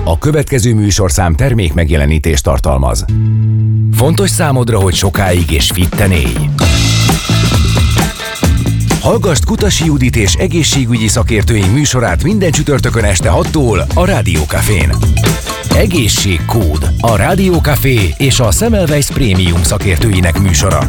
A következő műsorszám termék megjelenítést tartalmaz. Fontos számodra, hogy sokáig és fitten élj. Hallgasd Kutasi Judit és egészségügyi szakértőink műsorát minden csütörtökön este 6-tól a Rádió Cafén. Egészségkód, a Rádió Café és a Semmelweis Prémium szakértőinek műsora.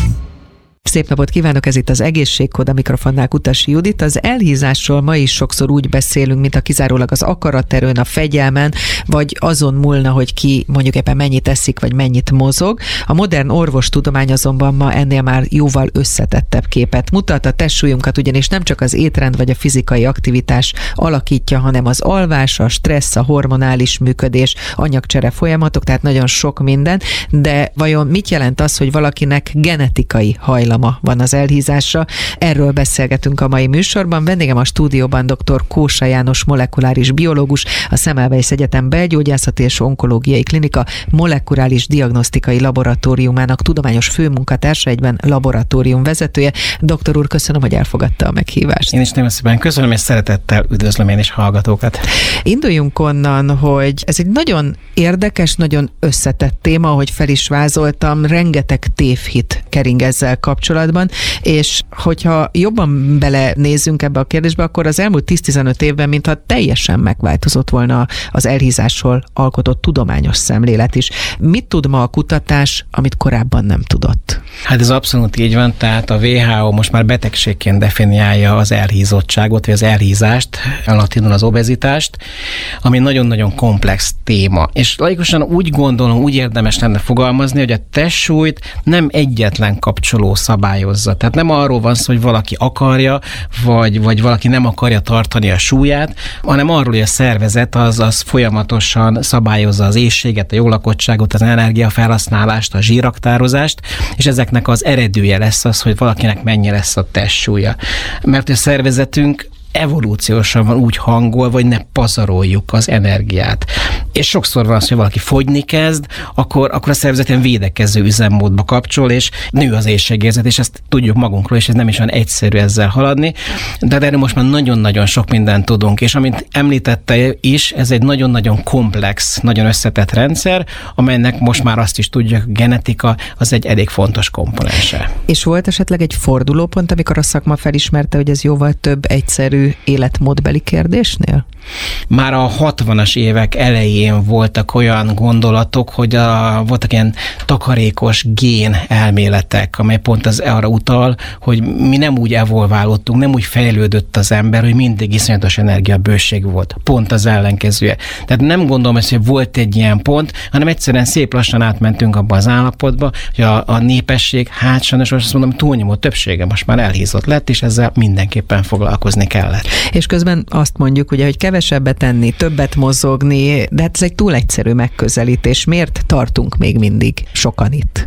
Szép napot kívánok, ez itt az Egészségkód, a mikrofonnál Kutasi Judit. Az elhízásról ma is sokszor úgy beszélünk, mint a kizárólag az akaraterőn, a fegyelmen, vagy azon múlna, hogy ki mondjuk éppen mennyit eszik, vagy mennyit mozog. A modern orvostudomány azonban ma ennél már jóval összetettebb képet mutat. A testsúlyunkat ugyanis nem csak az étrend vagy a fizikai aktivitás alakítja, hanem az alvás, a stressz, a hormonális működés, anyagcsere folyamatok, tehát nagyon sok minden. De vajon mit jelent az, hogy valakinek genetikai hajlama van az elhízásra? Erről beszélgetünk a mai műsorban. Vendégem a stúdióban dr. Kósa János molekuláris biológus, a Semmelweis Egyetem Belgyógyászati és Onkológiai Klinika molekuláris diagnosztikai laboratóriumának tudományos főmunkatársa, egyben laboratórium vezetője. Doktor úr, köszönöm, hogy elfogadta a meghívást. Én is nagyon szépen köszönöm, és szeretettel üdvözlöm én is hallgatókat. Induljunk onnan, hogy ez egy nagyon érdekes, nagyon összetett téma, ahogy fel is vázoltam, rengeteg tévhit kering ezzel kapcsolatban, és hogyha jobban belenézzünk ebbe a kérdésbe, akkor az elmúlt 10-15 évben mintha teljesen megváltozott volna az elhízásról alkotott tudományos szemlélet is. Mit tud ma a kutatás, amit korábban nem tudott? Hát ez abszolút így van, tehát a WHO most már betegségként definiálja az elhízottságot, vagy az elhízást, a latinul az obezitást, ami nagyon-nagyon komplex téma. És laikusan úgy gondolom, úgy érdemes lenne fogalmazni, hogy a testsúlyt nem egyetlen kapcsoló szabályozza. Tehát nem arról van szó, hogy valaki akarja, vagy valaki nem akarja tartani a súlyát, hanem arról, hogy a szervezet az folyamatosan szabályozza az éhséget, a jól-lakottságot, az energiafelhasználást, a zsíraktározást, és ezeknek az eredője lesz az, hogy valakinek mennyi lesz a testsúlya. Mert a szervezetünk evolúciósan van úgy hangolva, hogy ne pazaroljuk az energiát. És sokszor van az, hogy valaki fogyni kezd, akkor a szervezeten védekező üzemmódba kapcsol, és nő az éhségérzet, és ezt tudjuk magunkról, és ez nem is olyan egyszerű ezzel haladni. De erről most már nagyon-nagyon sok mindent tudunk, és amint említette is, ez egy nagyon-nagyon komplex, nagyon összetett rendszer, amelynek most már azt is tudjuk, a genetika az egy elég fontos komponense. És volt esetleg egy fordulópont, amikor a szakma felismerte, hogy ez jóval több egyszerű életmódbeli kérdésnél? Már a 60-as évek elején voltak olyan gondolatok, hogy voltak ilyen takarékos gén elméletek, amely pont az arra utal, hogy mi nem úgy evolválódtunk, nem úgy fejlődött az ember, hogy mindig iszonyatos energiabőség volt. Pont az ellenkezője. Tehát nem gondolom, hogy volt egy ilyen pont, hanem egyszerűen szép lassan átmentünk abba az állapotba, hogy a népesség, hát sajnos azt mondom, túlnyomó többsége most már elhízott lett, és ezzel mindenképpen foglalkozni kellett. És közben azt mondjuk, ugye, hogy kevesebbet enni, többet mozogni, de hát ez egy túl egyszerű megközelítés. Miért tartunk még mindig sokan itt?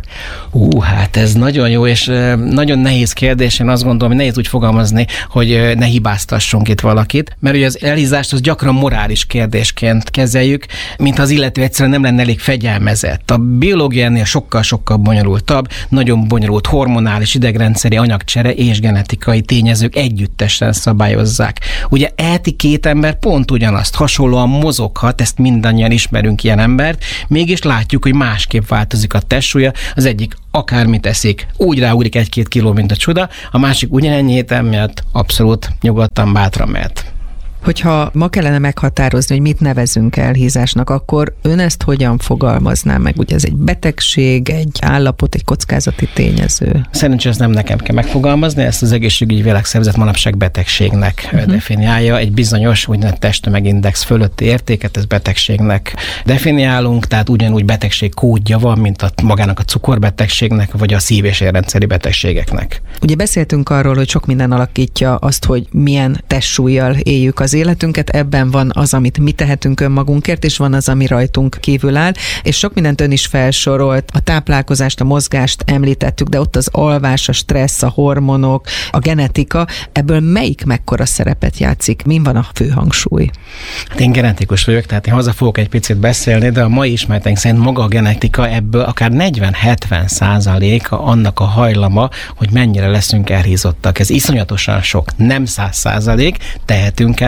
Hát ez nagyon jó, és nagyon nehéz kérdés. Én azt gondolom, hogy nehéz úgy fogalmazni, hogy ne hibáztassunk itt valakit, mert ugye az elhízást az gyakran morális kérdésként kezeljük, mint az illető egyszerűen nem lenne elég fegyelmezett. A biológia ennél sokkal-sokkal bonyolultabb, nagyon bonyolult hormonális, idegrendszeri, anyagcsere és genetikai tényezők együttesen szabályozzák. Ugye eheti két ember pont ugyanazt, hasonlóan mozoghat, ezt mindannyian ismerünk ilyen embert, mégis látjuk, hogy másképp változik a testsúlya, az egyik akármit eszik, úgy ráugrik 1-2 kiló, mint a csuda, a másik ugyanennyit emiatt abszolút nyugodtan, bátran mehet. Hogyha ma kellene meghatározni, hogy mit nevezünk elhízásnak, akkor ön ezt hogyan fogalmazná meg? Ugye ez egy betegség, egy állapot, egy kockázati tényező? Szerencsére ezt nem nekem kell megfogalmazni, ezt az egészségügyi világszervezet manapság betegségnek definiálja. Egy bizonyos úgynevezett testtömegindex fölötti értéket, ez betegségnek definiálunk, tehát ugyanúgy betegség kódja van, mint magának a cukorbetegségnek, vagy a szív- és érrendszeri betegségeknek. Ugye beszéltünk arról, hogy sok minden alakítja azt, hogy milyen testsúllyal éljük az életünket, ebben van az, amit mi tehetünk önmagunkért, és van az, ami rajtunk kívül áll, és sok mindent ön is felsorolt, a táplálkozást, a mozgást említettük, de ott az alvás, a stressz, a hormonok, a genetika, ebből melyik mekkora szerepet játszik? Min van a fő hangsúly? Hát én genetikus vagyok, tehát én haza fogok egy picit beszélni, de a mai ismereteink szerint maga a genetika ebből akár 40-70% annak a hajlama, hogy mennyire leszünk elhízottak. Ez iszonyatosan sok, nem 100%, tehetünk el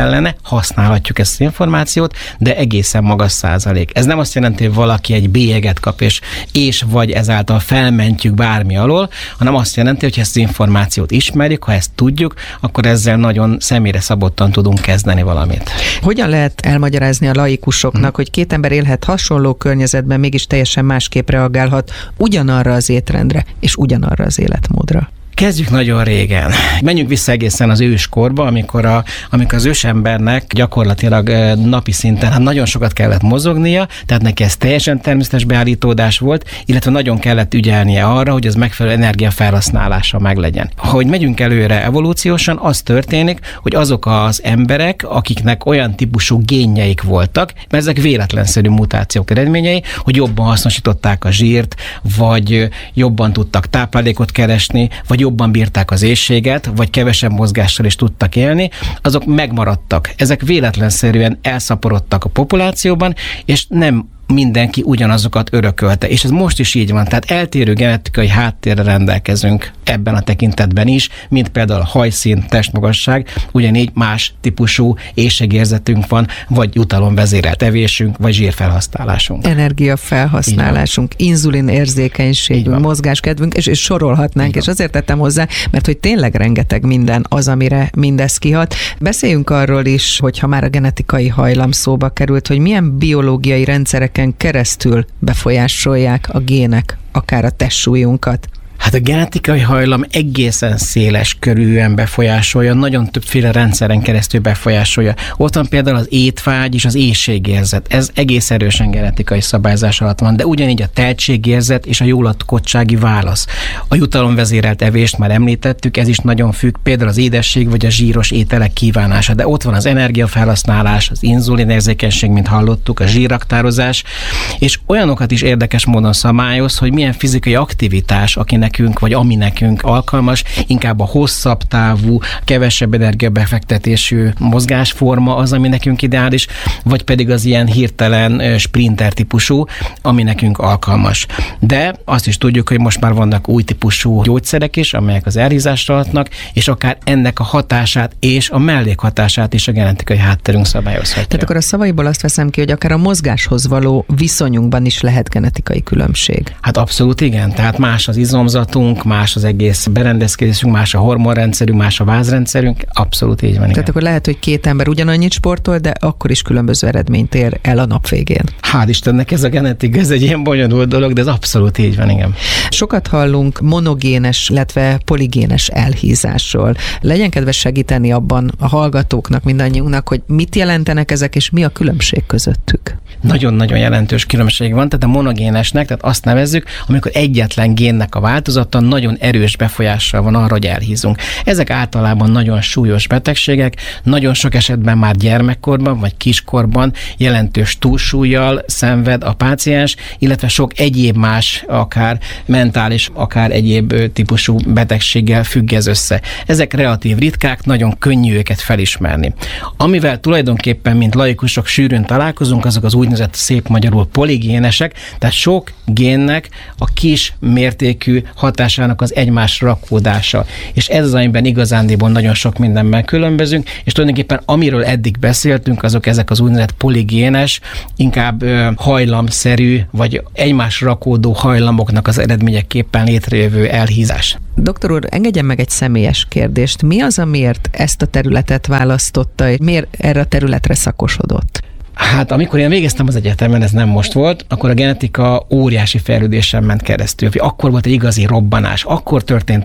kellene, használhatjuk ezt az információt, de egészen magas százalék. Ez nem azt jelenti, hogy valaki egy bélyeget kap, és vagy ezáltal felmentjük bármi alól, hanem azt jelenti, hogy ezt az információt ismerjük, ha ezt tudjuk, akkor ezzel nagyon személyre szabottan tudunk kezdeni valamit. Hogyan lehet elmagyarázni a laikusoknak, hogy két ember élhet hasonló környezetben, mégis teljesen másképp reagálhat ugyanarra az étrendre és ugyanarra az életmódra? Kezdjük nagyon régen. Menjünk vissza egészen az őskorba, amikor az ősembernek gyakorlatilag napi szinten nagyon sokat kellett mozognia, tehát neki ez teljesen természetes beállítódás volt, illetve nagyon kellett ügyelnie arra, hogy az megfelelő energiafelhasználása meglegyen. Ahogy megyünk előre evolúciósan, az történik, hogy azok az emberek, akiknek olyan típusú génjeik voltak, mert ezek véletlenszerű mutációk eredményei, hogy jobban hasznosították a zsírt, vagy jobban tudtak táplálékot keresni, vagy jobban bírták az éhséget, vagy kevesebb mozgással is tudtak élni, azok megmaradtak. Ezek véletlenszerűen elszaporodtak a populációban, és nem mindenki ugyanazokat örökölte. És ez most is így van. Tehát eltérő genetikai háttérre rendelkezünk ebben a tekintetben is, mint például a hajszín, testmagasság, ugyanígy más típusú éhségérzetünk van, vagy jutalomvezérelt evésünk, vagy zsírfelhasználásunk. Energiafelhasználásunk, inzulin érzékenységünk, mozgáskedvünk, és sorolhatnánk, és azért tettem hozzá, mert hogy tényleg rengeteg minden az, amire mindez kihat. Beszéljünk arról is, hogyha már a genetikai hajlam szóba került, hogy milyen biológiai rendszerek keresztül befolyásolják a gének akár a testsúlyunkat. Hát a genetikai hajlam egészen széles körűen befolyásolja, nagyon többféle rendszeren keresztül befolyásolja. Ott van például az étvágy és az éhségérzet. Ez egész erősen genetikai szabályzás alatt van, de ugyanígy a tehetségérzet és a jólatkottsági válasz. A jutalomvezérelt evést már említettük, ez is nagyon függ, például az édesség vagy a zsíros ételek kívánása, de ott van az energiafelhasználás, az inzulinérzékenység, mint hallottuk, a zsírraktározás, és olyanokat is érdekes módon szabályoz, hogy milyen fizikai aktivitás, akinek nekünk, vagy ami nekünk alkalmas, inkább a hosszabb távú, kevesebb energiabefektetésű mozgásforma az, ami nekünk ideális, vagy pedig az ilyen hirtelen sprinter típusú, ami nekünk alkalmas. De azt is tudjuk, hogy most már vannak új típusú gyógyszerek is, amelyek az elhízásra hatnak, és akár ennek a hatását és a mellékhatását is a genetikai hátterünk szabályozhatja. Tehát akkor a szavaiból azt veszem ki, hogy akár a mozgáshoz való viszonyunkban is lehet genetikai különbség. Hát abszolút igen, tehát más az izomzatunk, más az egész berendezkedésünk, más a hormonrendszerünk, más a vázrendszerünk, abszolút így van. Igen. Tehát akkor lehet, hogy két ember ugyanannyit sportol, de akkor is különböző eredményt ér el a nap végén. Hál' Istennek ez a genetika, ez egy ilyen bonyolult dolog, de ez abszolút így van, igen. Sokat hallunk monogénes, illetve poligénes elhízásról. Legyen kedves segíteni abban a hallgatóknak, mindannyiunknak, hogy mit jelentenek ezek, és mi a különbség közöttük? Nagyon-nagyon jelentős különbség van, tehát a monogénesnek, tehát azt nevezzük, amikor egyetlen génnek a változata nagyon erős befolyással van arra, hogy elhízunk. Ezek általában nagyon súlyos betegségek, nagyon sok esetben már gyermekkorban vagy kiskorban jelentős túlsúllyal szenved a páciens, illetve sok egyéb más, akár mentális, akár egyéb típusú betegséggel függ ez össze. Ezek relatív ritkák, nagyon könnyű őket felismerni. Amivel tulajdonképpen, mint laikusok sűrűn találkozunk, azok az úgynevezett szép magyarul poligénesek, tehát sok génnek a kis mértékű hatásának az egymásra rakódása. És ez az, amiben igazándiból nagyon sok mindenben különbözünk, és tulajdonképpen amiről eddig beszéltünk, azok ezek az úgynevezett poligénes, inkább hajlamszerű, vagy egymásra rakódó hajlamoknak az eredményeképpen létrejövő elhízás. Doktor úr, engedjen meg egy személyes kérdést. Mi az, amiért ezt a területet választotta, miért erre a területre szakosodott? Hát amikor én végeztem az egyetemen, ez nem most volt, akkor a genetika óriási fejlődésen ment keresztül. Akkor volt egy igazi robbanás. Akkor történt